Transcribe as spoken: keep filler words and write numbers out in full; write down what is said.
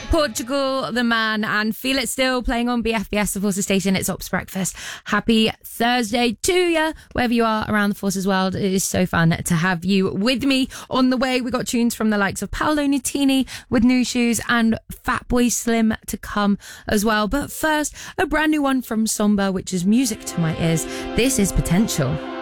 Portugal, The Man, and Feel It Still playing on B F B S, the Forces Station. It's Ops Breakfast. Happy Thursday to you, wherever you are around the Forces world. It is so fun to have you with me on the way. We got tunes from the likes of Paolo Nutini with New Shoes and Fatboy Slim to come as well. But first, a brand new one from Somba, which is music to my ears. This is Potential.